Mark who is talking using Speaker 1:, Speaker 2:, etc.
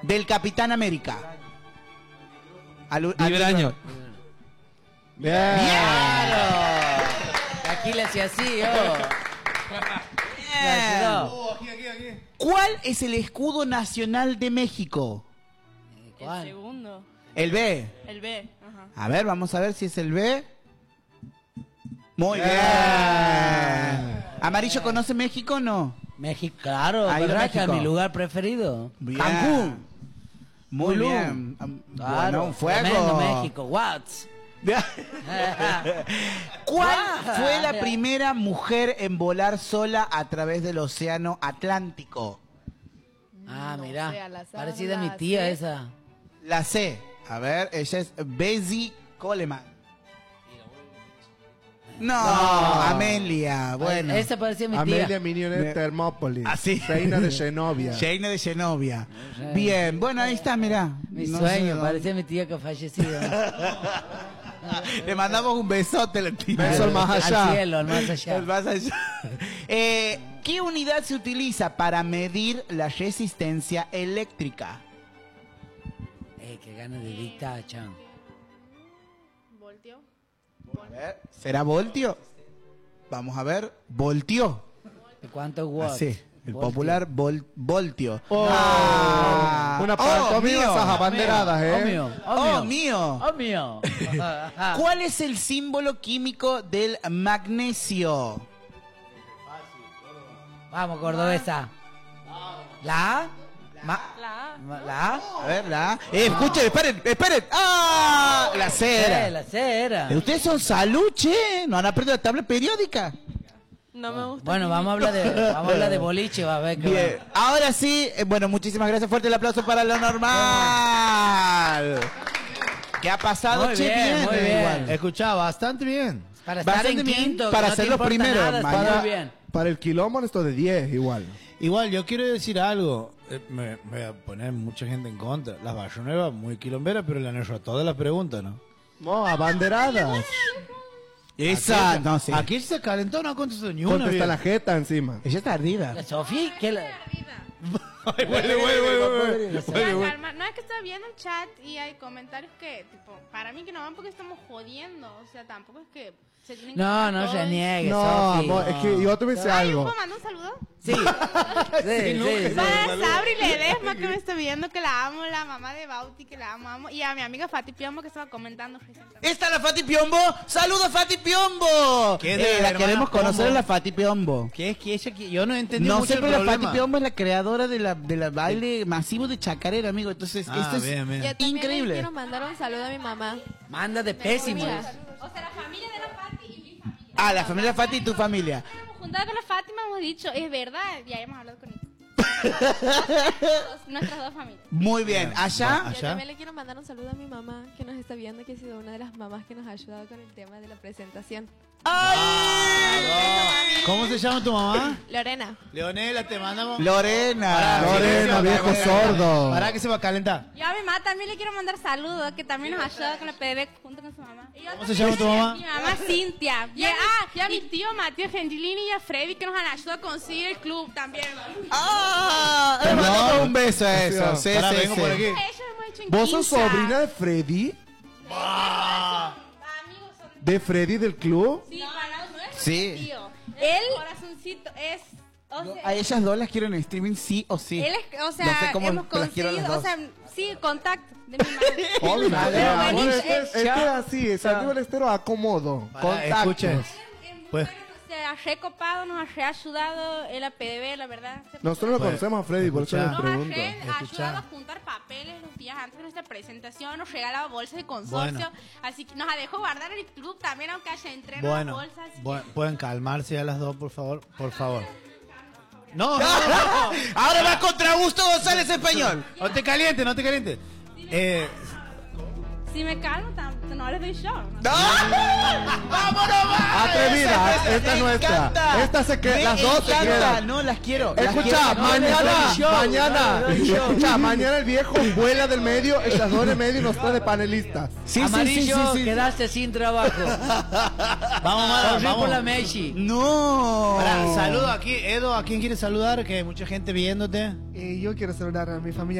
Speaker 1: del Capitán América.
Speaker 2: Vibraño.
Speaker 3: Bien.
Speaker 4: Claro. Aquí le hacía así,
Speaker 1: Bien. ¿Cuál es el escudo nacional de México?
Speaker 5: El segundo.
Speaker 1: El B.
Speaker 5: El B. Ajá.
Speaker 1: A ver, vamos a ver si es el B. Muy bien. ¿Amarillo conoce México o no?
Speaker 4: México, claro,
Speaker 1: Ahí
Speaker 4: ¿verdad?
Speaker 1: México.
Speaker 4: Que es mi lugar preferido.
Speaker 1: Bien.
Speaker 4: Cancún.
Speaker 1: Muy
Speaker 4: Tulum.
Speaker 1: bien.
Speaker 4: Claro,
Speaker 1: Bueno, un fuego.
Speaker 4: tremendo México, what?
Speaker 1: ¿Cuál fue la primera mujer en volar sola a través del océano Atlántico?
Speaker 4: Ah,
Speaker 6: No
Speaker 4: mira,
Speaker 6: sé, al azar,
Speaker 4: parecida a mi
Speaker 6: la
Speaker 4: tía
Speaker 6: sé.
Speaker 4: esa.
Speaker 1: La C. A ver, ella es Bessie Coleman. No, Amelia. Bueno.
Speaker 4: Esa parecía a mi tía.
Speaker 3: Amelia Mignone Termópolis.
Speaker 1: Así.
Speaker 3: Reina de Genovia.
Speaker 1: Reina de Genovia. Bien, bueno, ahí está, mirá.
Speaker 4: Mi
Speaker 1: No
Speaker 4: sueño,
Speaker 1: sé dónde.
Speaker 4: parecía a mi tía que ha fallecido.
Speaker 1: Le mandamos un besote, la tía.
Speaker 3: Beso al más allá.
Speaker 4: Al cielo, al más allá.
Speaker 1: El más allá. ¿Qué unidad se utiliza para medir la resistencia eléctrica?
Speaker 4: Qué ganas de dictar, chan.
Speaker 5: Voltio.
Speaker 1: A ver, ¿será voltio? Vamos a ver. Voltio.
Speaker 4: ¿De cuántos watts?
Speaker 1: Así. El popular voltio.
Speaker 3: Una pantomima
Speaker 1: mío.
Speaker 3: esas abanderadas,
Speaker 4: Oh, mío.
Speaker 1: Oh, mío.
Speaker 4: Oh, mío.
Speaker 1: ¿Cuál es el símbolo químico del magnesio?
Speaker 4: Vamos, cordobesa. ¿La A?
Speaker 5: La A.
Speaker 4: ¿La A?
Speaker 1: A ver, la A. Escuchen, esperen. ¡Ah! La cera.
Speaker 4: La C era.
Speaker 1: Ustedes son salud, che. ¿No han aprendido la tabla periódica?
Speaker 5: No me gusta.
Speaker 4: Bueno, vamos a hablar de boliche, va a ver qué
Speaker 1: Bien. Ahora sí, bueno, muchísimas gracias. Fuerte el aplauso para lo normal. ¿Qué ha pasado,
Speaker 4: Muy
Speaker 1: che?
Speaker 4: bien, muy bien.
Speaker 1: Igual.
Speaker 2: Escuchaba bastante bien.
Speaker 4: Para estar
Speaker 1: Bastante
Speaker 4: en
Speaker 1: bien,
Speaker 4: quinto, que
Speaker 1: para
Speaker 4: no
Speaker 1: ser
Speaker 4: te
Speaker 1: los
Speaker 4: importa
Speaker 1: primeros,
Speaker 4: nada, está
Speaker 1: mañana.
Speaker 4: muy bien.
Speaker 3: Para el quilombo esto de 10 igual.
Speaker 2: Igual, yo quiero decir algo. Me voy a poner mucha gente en contra. Las Bayonevas muy quilomberas, pero la Nerro todas las preguntas, ¿no?
Speaker 3: No, abanderadas.
Speaker 1: Esa, no sé.
Speaker 2: Aquí se calentó, no contestó ni una.
Speaker 3: Contesta la
Speaker 2: bien.
Speaker 3: jeta encima.
Speaker 1: Ella está ardida.
Speaker 4: La Sofía, ¿qué la...?
Speaker 5: Calma. No, es que estaba viendo el chat y hay comentarios que, tipo, para mí que no van porque estamos jodiendo. O sea, tampoco es que se tienen que...
Speaker 4: No, no
Speaker 5: todos.
Speaker 4: se niegue,
Speaker 3: No,
Speaker 4: Sofi.
Speaker 3: amor, es que yo te voy a decir
Speaker 5: Ay,
Speaker 3: algo.
Speaker 5: ¿puedo mandar un saludo?
Speaker 4: Sí. Sí.
Speaker 5: Para Sabri Ledesma, que me está viendo, que la amo, la mamá de Bauti, que la amo, y a mi amiga Fati Piombo, que estaba comentando recientemente.
Speaker 1: Esta es la Fati Piombo. ¡Saludos, Fati Piombo!
Speaker 2: ¿Qué es de la
Speaker 1: La
Speaker 2: hermana
Speaker 1: queremos conocer,
Speaker 2: Pombo?
Speaker 1: la Fati Piombo.
Speaker 2: ¿Qué es que ella yo no entendí
Speaker 1: No
Speaker 2: mucho
Speaker 1: sé,
Speaker 2: el
Speaker 1: pero la
Speaker 2: problema.
Speaker 1: Fati Piombo es la creadora de la baile masivo de chacarera, amigo. Entonces, esto es
Speaker 2: bien, bien.
Speaker 6: Yo también
Speaker 1: increíble.
Speaker 6: les quiero mandar un saludo a mi mamá.
Speaker 4: Manda de pésimo.
Speaker 6: Mira.
Speaker 5: O sea, la familia de la Fati y mi familia.
Speaker 1: Ah, la familia Fati y tu familia.
Speaker 5: Hemos juntado con la Fátima, hemos dicho, es verdad, ya hemos hablado con ella. Nuestras dos familias.
Speaker 1: Muy bien. ¿Allá?
Speaker 6: Yo
Speaker 2: ¿Allá?
Speaker 6: también le quiero mandar un saludo a mi mamá que nos está viendo, que ha sido una de las mamás que nos ha ayudado con el tema de la presentación.
Speaker 2: ¿Cómo se llama tu mamá?
Speaker 6: Lorena.
Speaker 2: Leonela, te mandamos.
Speaker 1: Lorena.
Speaker 3: Lorena, viejo sordo.
Speaker 2: ¿Para que se va a calentar?
Speaker 5: Yo a mi mamá también le quiero mandar saludos, que también nos ayuda con la PDB junto con su mamá. Y yo
Speaker 2: ¿Cómo se llama tu mamá?
Speaker 5: Mi mamá Cintia. Y a mi tío Matías Gentilini y a Freddy, que nos han ayudado a conseguir el club también.
Speaker 1: ¡Ah! Le mandamos un beso a eso. Sí,
Speaker 2: Pará,
Speaker 1: sí,
Speaker 2: vengo
Speaker 1: sí.
Speaker 2: por aquí.
Speaker 5: Ellos hemos hecho en
Speaker 3: ¿Vos sos
Speaker 5: Quinza.
Speaker 3: sobrina de Freddy?
Speaker 5: Amigos son...
Speaker 3: ¿De Freddy del club?
Speaker 5: Sí, para no es
Speaker 1: Sí.
Speaker 5: tío. El corazoncito es... O sea,
Speaker 1: A ellas dos las quiero en streaming sí o sí.
Speaker 5: él es, o sea,
Speaker 1: No sé cómo,
Speaker 5: hemos
Speaker 1: pero las quiero a las
Speaker 5: conseguido,
Speaker 1: dos.
Speaker 5: o sea, sí, contacto de mi madre.
Speaker 3: Obvio,
Speaker 5: Pero
Speaker 3: amor,
Speaker 5: buenísimo,
Speaker 3: este es así, Santiago del Estero acomodo.
Speaker 2: Escuchen. Pues,
Speaker 5: Se ha recopado, nos ha reayudado el APDB, la verdad.
Speaker 3: Nosotros lo conocemos a Freddy, por eso les
Speaker 5: Nos ha
Speaker 3: pregunto.
Speaker 5: ayudado a juntar papeles los días antes de nuestra presentación, nos regalaba bolsas de consorcio,
Speaker 2: Bueno.
Speaker 5: así que nos ha dejado guardar el club también, aunque haya entreno
Speaker 2: bueno,
Speaker 5: bolsas. Así que-
Speaker 2: pueden calmarse a las dos, por favor. Por favor. No,
Speaker 1: Ahora va contra Augusto González Español.
Speaker 2: no te calientes, no te calientes.
Speaker 5: Si me calmo, no les doy show. ¿no?
Speaker 1: ¡Vámonos, va!
Speaker 3: Atrevida,
Speaker 1: Esa
Speaker 3: esta es
Speaker 1: me
Speaker 3: nuestra.
Speaker 1: encanta.
Speaker 3: Esta se queda,
Speaker 1: Me
Speaker 3: las dos se
Speaker 1: encanta.
Speaker 3: quedan.
Speaker 1: No, las quiero. Las
Speaker 3: Escucha,
Speaker 1: quiero.
Speaker 3: mañana el viejo vuela del medio, ellas dos en el medio y nos trae de panelistas.
Speaker 1: Sí,
Speaker 4: Amarillo,
Speaker 1: sí.
Speaker 4: quedaste sin trabajo.
Speaker 2: Vamos, Mara,
Speaker 4: Corrí
Speaker 2: vamos.
Speaker 4: por la Messi.
Speaker 1: No.
Speaker 2: Pará, saludo aquí. Edo, ¿a quién quieres saludar? Que hay mucha gente viéndote.
Speaker 7: Yo quiero saludar a mi familia